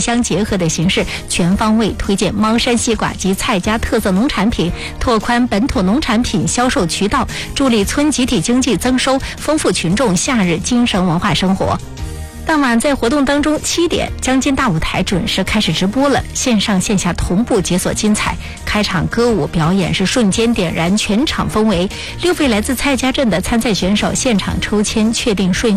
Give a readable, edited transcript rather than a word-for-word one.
相结合的形式，全方位推荐猫山西瓜及蔡家特色农产品，拓宽本土农产品销售渠道，助力村集体经济增收，丰富群众夏日精神文化生活。当晚在活动当中7点，江津大舞台准时开始直播了，线上线下同步解锁精彩。开场歌舞表演是瞬间点燃全场氛围。6位来自蔡家镇的参赛选手现场抽签确定顺序。